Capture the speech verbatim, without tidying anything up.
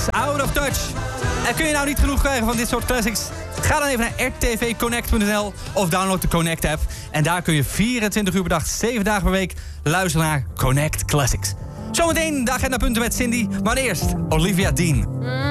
Out of Touch. En kun je nou niet genoeg krijgen van dit soort classics? Ga dan even naar r t v connect punt n l of download de Connect-app. En daar kun je vierentwintig uur per dag, zeven dagen per week luisteren naar Connect Classics. Zometeen de agendapunten met Cindy, maar eerst Olivia Dean.